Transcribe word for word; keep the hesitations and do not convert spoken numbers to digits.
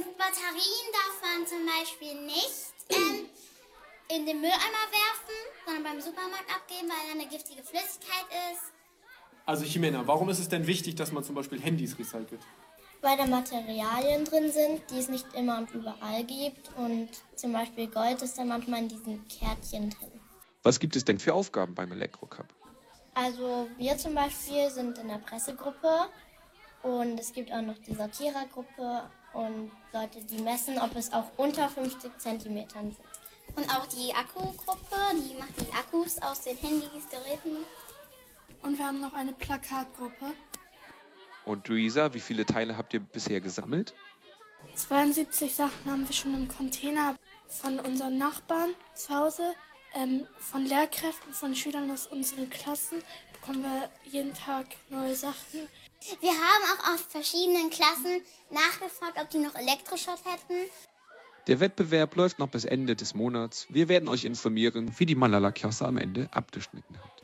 Batterien darf man zum Beispiel nicht ähm, in den Mülleimer werfen, sondern beim Supermarkt abgeben, weil da eine giftige Flüssigkeit ist. Also Jimena, warum ist es denn wichtig, dass man zum Beispiel Handys recycelt? Weil da Materialien drin sind, die es nicht immer und überall gibt. Und zum Beispiel Gold ist da manchmal in diesen Kärtchen drin. Was gibt es denn für Aufgaben beim Elektrocup? Also wir zum Beispiel sind in der Pressegruppe und es gibt auch noch die Sortierergruppe und Leute, die messen, ob es auch unter fünfzig Zentimetern sind. Und auch die Akkugruppe, die macht die Akkus aus den Handys, Geräten. Und wir haben noch eine Plakatgruppe. Und Luisa, wie viele Teile habt ihr bisher gesammelt? zweiundsiebzig Sachen haben wir schon im Container von unseren Nachbarn zu Hause. Ähm, von Lehrkräften, von Schülern aus unseren Klassen bekommen wir jeden Tag neue Sachen. Wir haben auch aus verschiedenen Klassen nachgefragt, ob die noch Elektroschrott hätten. Der Wettbewerb läuft noch bis Ende des Monats. Wir werden euch informieren, wie die Malala-Klasse am Ende abgeschnitten hat.